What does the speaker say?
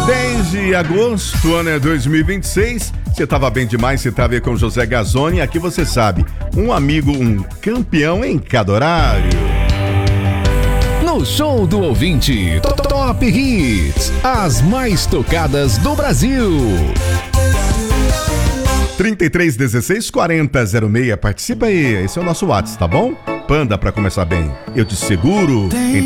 10 de agosto, ano é 2026. Você tava bem demais, você tava aí com José Gazzoni. Aqui você sabe, um amigo, um campeão em cada horário. No Show do Ouvinte, Top Hits, as mais tocadas do Brasil. 3316-4006, participa aí, esse é o nosso WhatsApp, tá bom? Panda, pra começar bem, eu te seguro.